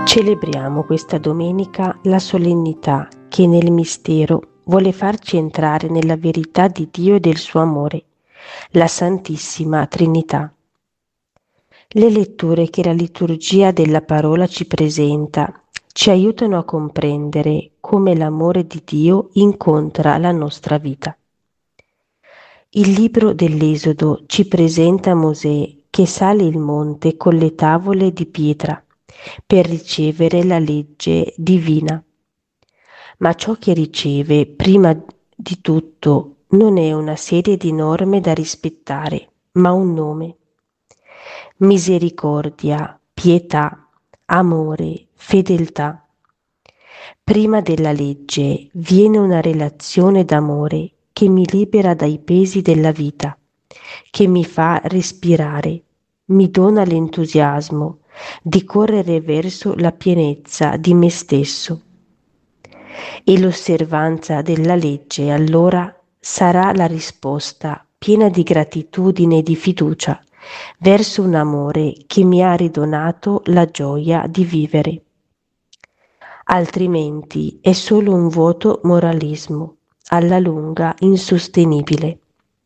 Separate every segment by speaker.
Speaker 1: Celebriamo questa domenica la solennità che nel mistero vuole farci entrare nella verità di Dio e del suo amore, la Santissima Trinità. Le letture che la liturgia della parola ci presenta ci aiutano a comprendere come l'amore di Dio incontra la nostra vita. Il libro dell'Esodo ci presenta Mosè che sale il monte con le tavole di pietra per ricevere la legge divina. Ma ciò che riceve, prima di tutto, non è una serie di norme da rispettare, ma un nome. Misericordia, pietà, amore, fedeltà. Prima della legge viene una relazione d'amore che mi libera dai pesi della vita, che mi fa respirare, mi dona l'entusiasmo di correre verso la pienezza di me stesso. E l'osservanza della legge allora sarà la risposta piena di gratitudine e di fiducia verso un amore che mi ha ridonato la gioia di vivere. Altrimenti è solo un vuoto moralismo, alla lunga insostenibile.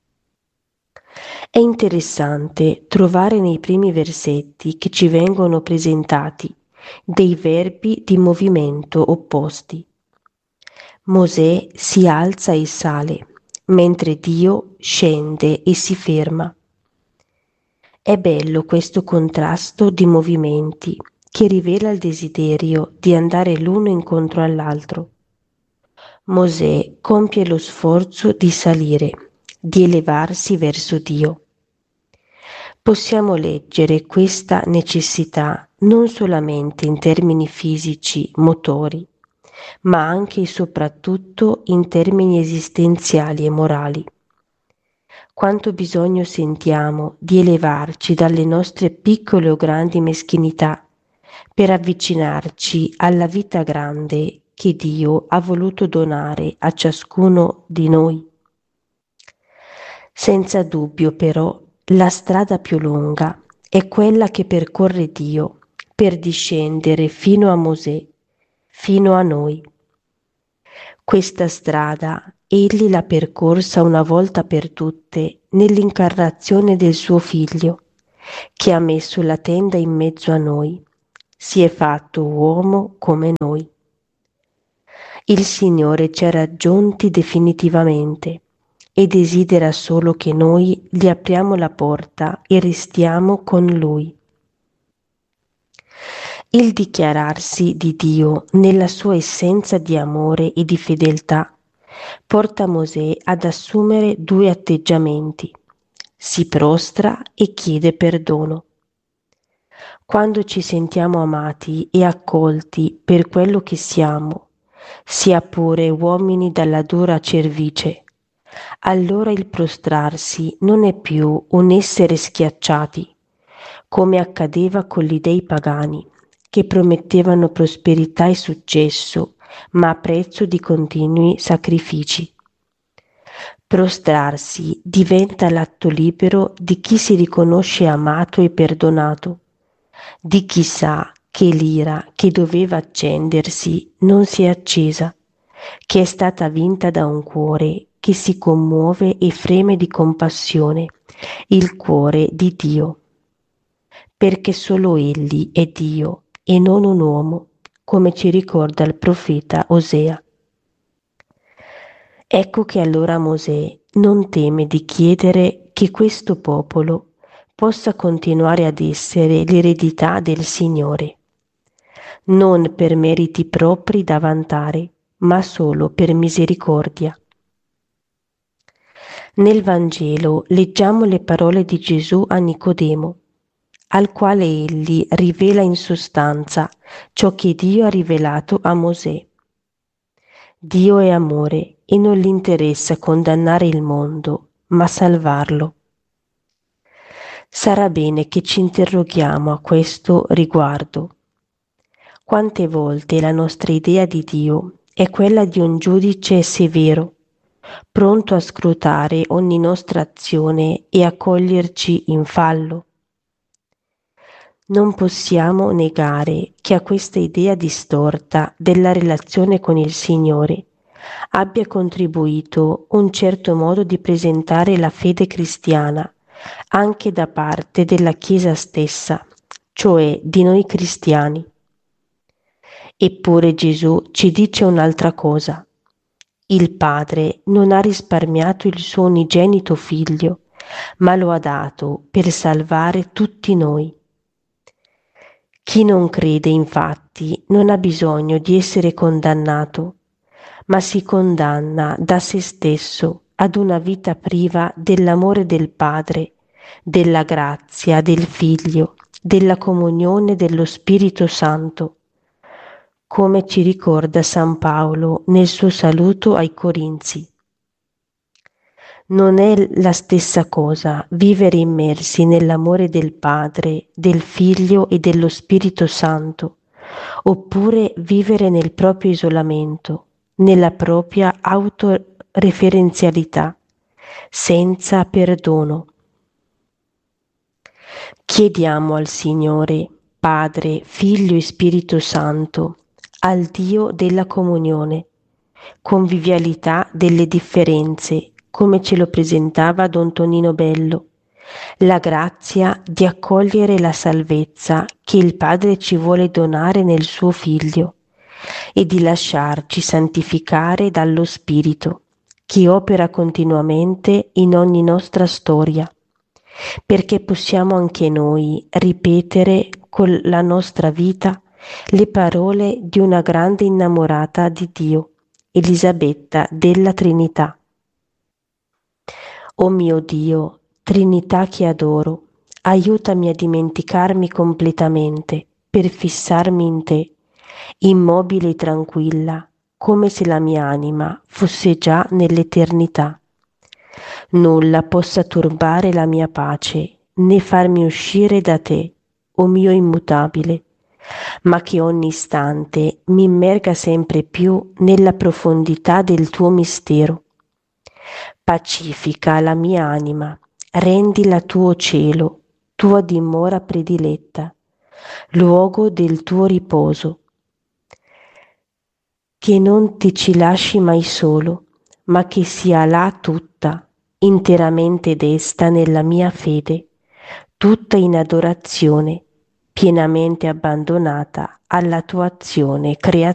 Speaker 1: È interessante trovare nei primi versetti che ci vengono presentati dei verbi di movimento opposti. Mosè si alza e sale, mentre Dio scende e si ferma. È bello questo contrasto di movimenti che rivela il desiderio di andare l'uno incontro all'altro. Mosè compie lo sforzo di salire, di elevarsi verso Dio. Possiamo leggere questa necessità non solamente in termini fisici, motori, ma anche e soprattutto in termini esistenziali e morali. Quanto bisogno sentiamo di elevarci dalle nostre piccole o grandi meschinità per avvicinarci alla vita grande che Dio ha voluto donare a ciascuno di noi. Senza dubbio però la strada più lunga è quella che percorre Dio per discendere fino a Mosè, fino a noi. Questa strada egli l'ha percorsa una volta per tutte nell'incarnazione del suo Figlio, che ha messo la tenda in mezzo a noi, si è fatto uomo come noi. Il Signore ci ha raggiunti definitivamente e desidera solo che noi gli apriamo la porta e restiamo con Lui. Il dichiararsi di Dio nella sua essenza di amore e di fedeltà porta Mosè ad assumere due atteggiamenti: si prostra e chiede perdono. Quando ci sentiamo amati e accolti per quello che siamo, sia pure uomini dalla dura cervice, allora il prostrarsi non è più un essere schiacciati, come accadeva con gli dei pagani, che promettevano prosperità e successo, ma a prezzo di continui sacrifici. Prostrarsi diventa l'atto libero di chi si riconosce amato e perdonato, di chi sa che l'ira che doveva accendersi non si è accesa, che è stata vinta da un cuore che si commuove e freme di compassione, il cuore di Dio. Perché solo Egli è Dio e non un uomo, come ci ricorda il profeta Osea. Ecco che allora Mosè non teme di chiedere che questo popolo possa continuare ad essere l'eredità del Signore, non per meriti propri da vantare, ma solo per misericordia. Nel Vangelo leggiamo le parole di Gesù a Nicodemo, al quale egli rivela in sostanza ciò che Dio ha rivelato a Mosè. Dio è amore e non gli interessa condannare il mondo, ma salvarlo. Sarà bene che ci interroghiamo a questo riguardo. Quante volte la nostra idea di Dio è quella di un giudice severo, pronto a scrutare ogni nostra azione e a coglierci in fallo? Non possiamo negare che a questa idea distorta della relazione con il Signore abbia contribuito un certo modo di presentare la fede cristiana anche da parte della Chiesa stessa, cioè di noi cristiani. Eppure Gesù ci dice un'altra cosa. Il Padre non ha risparmiato il suo unigenito Figlio, ma lo ha dato per salvare tutti noi. Chi non crede, infatti, non ha bisogno di essere condannato, ma si condanna da se stesso ad una vita priva dell'amore del Padre, della grazia del Figlio, della comunione dello Spirito Santo, come ci ricorda San Paolo nel suo saluto ai Corinzi. Non è la stessa cosa vivere immersi nell'amore del Padre, del Figlio e dello Spirito Santo, oppure vivere nel proprio isolamento, nella propria autoreferenzialità, senza perdono. Chiediamo al Signore, Padre, Figlio e Spirito Santo, al Dio della comunione, convivialità delle differenze, come ce lo presentava Don Tonino Bello, la grazia di accogliere la salvezza che il Padre ci vuole donare nel suo Figlio e di lasciarci santificare dallo Spirito, che opera continuamente in ogni nostra storia, perché possiamo anche noi ripetere con la nostra vita le parole di una grande innamorata di Dio, Elisabetta della Trinità. O mio Dio, Trinità che adoro, aiutami a dimenticarmi completamente per fissarmi in te, immobile e tranquilla, come se la mia anima fosse già nell'eternità. Nulla possa turbare la mia pace, né farmi uscire da te, o mio immutabile, ma che ogni istante mi immerga sempre più nella profondità del tuo mistero. Pacifica la mia anima, rendila tuo cielo, tua dimora prediletta, luogo del tuo riposo. Che non ti ci lasci mai solo, ma che sia là tutta, interamente desta nella mia fede, tutta in adorazione, pienamente abbandonata alla tua azione creativa.